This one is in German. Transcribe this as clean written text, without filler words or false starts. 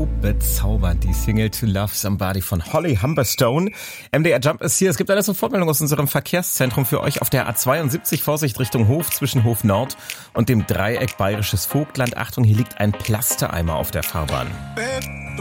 bezaubernd, die Single To Love Somebody von Holly Humberstone. MDR Jump ist hier. Es gibt eine Sofortmeldung aus unserem Verkehrszentrum für euch auf der A72. Vorsicht Richtung Hof zwischen Hof Nord und dem Dreieck Bayerisches Vogtland. Achtung, hier liegt ein Plastereimer auf der Fahrbahn.